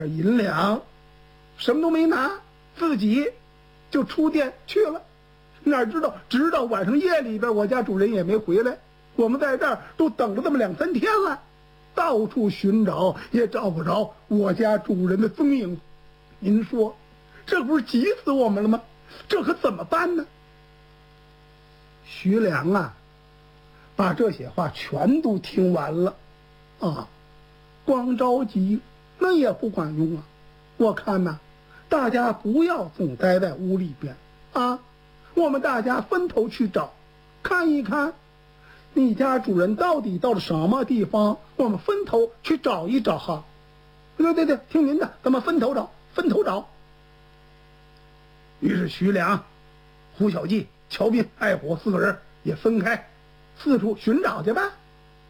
银两，什么都没拿，自己就出店去了。哪知道直到晚上夜里边，我家主人也没回来。我们在这儿都等了这么2-3天了，到处寻找也找不着我家主人的踪影。您说，这不是急死我们了吗？这可怎么办呢？徐良啊，把这些话全都听完了，光着急那也不管用啊。我看呐，大家不要总待在屋里边啊，我们大家分头去找，看一看你家主人到底到了什么地方，我们分头去找一找哈。对，听您的，咱们分头找。于是徐良、胡小记、乔斌、艾虎4个人也分开四处寻找去吧。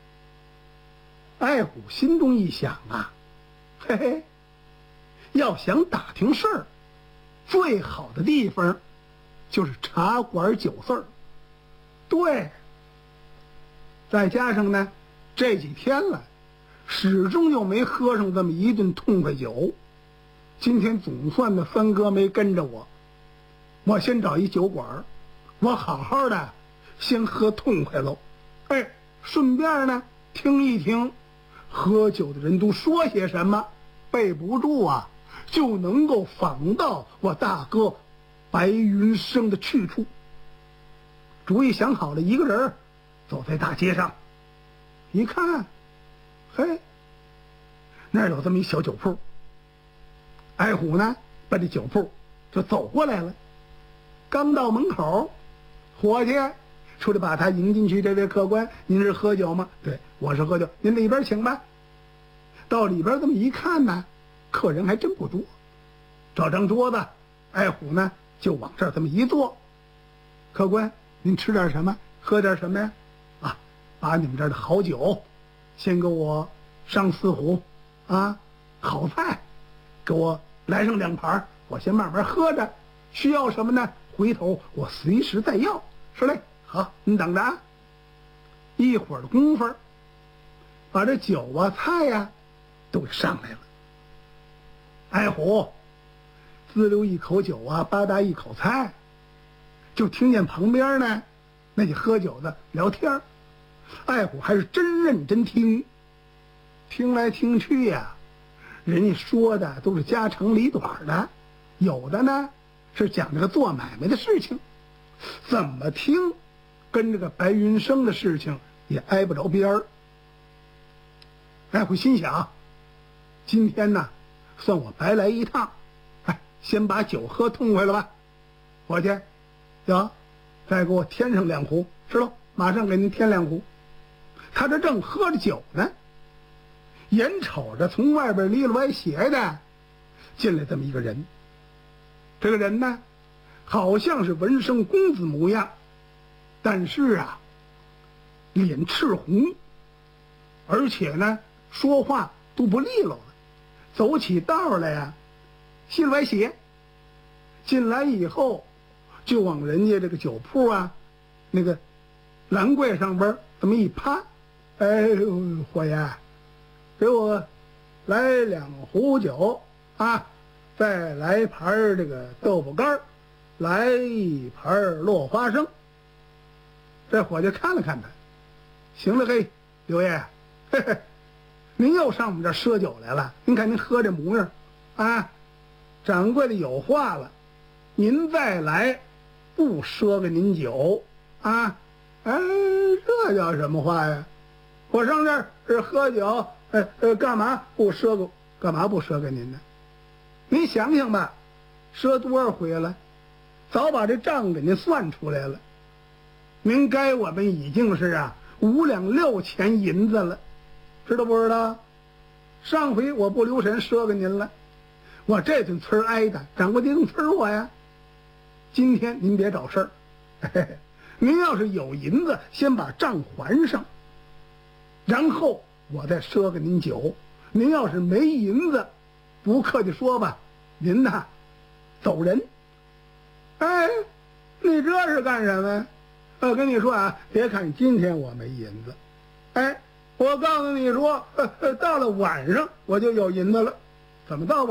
艾虎心中一想啊，嘿嘿，要想打听事儿，最好的地方就是茶馆酒肆。对，再加上呢，这几天了，始终就没喝上这么一顿痛快酒。今天总算呢，三哥没跟着我先找一酒馆，我好好的先喝痛快喽。顺便呢听一听喝酒的人都说些什么，背不住啊，就能够访到我大哥白云生的去处。主意想好了，一个人走在大街上，一看，嘿，那儿有这么一小酒铺。艾虎呢，奔着酒铺就走过来了。刚到门口，伙计出来把他迎进去。这位客官，您是喝酒吗？对，我是喝酒，您里边请吧。到里边这么一看呢，客人还真不多。找张桌子，艾虎呢就往这儿这么一坐。客官，您吃点什么？喝点什么呀？把你们这儿的好酒先给我上4壶啊，好菜给我来上2盘，我先慢慢喝着，需要什么呢？回头我随时再要。是嘞，好，你等着啊。一会儿的功夫，把这酒啊菜呀都给上来了。艾虎滋溜一口酒啊，吧嗒一口菜，就听见旁边呢那些喝酒的聊天。艾虎还是真认真听，听来听去呀，人家说的都是家长里短的，有的呢是讲这个做买卖的事情，怎么听跟这个白云生的事情也挨不着边儿。艾虎心想，今天呢算我白来一趟，先把酒喝痛快了吧。伙计，行，再给我添上2壶。是喽，马上给您添2壶。他这正喝着酒呢，眼瞅着从外边里了歪斜的进来这么一个人。这个人呢好像是文生公子模样，但是啊脸赤红，而且呢说话都不利落了，走起道来呀细了歪斜。进来以后就往人家这个酒铺啊那个栏柜上边这么一趴。伙计，给我来2壶酒啊，再来盘这个豆腐干，来1盘落花生。这伙计看了看他，行了，嘿，刘爷，嘿嘿，您又上我们这儿赊酒来了？您看您喝这模样啊，掌柜的有话了，您再来不赊给您酒啊。这叫什么话呀？我上这儿是喝酒，干嘛不赊给您呢？您想想吧，赊多少回了，早把这账给您算出来了。您该我们已经是5两6钱银子了，知道不知道？上回我不留神赊给您了，我这顿呲挨的，掌柜的更呲我呀。今天您别找事儿，您要是有银子，先把账还上，然后我再赊给您酒。您要是没银子，不客气说吧，您呐走人。你这是干什么？我跟你说啊，别看今天我没银子，我告诉你说，到了晚上我就有银子了。 怎么到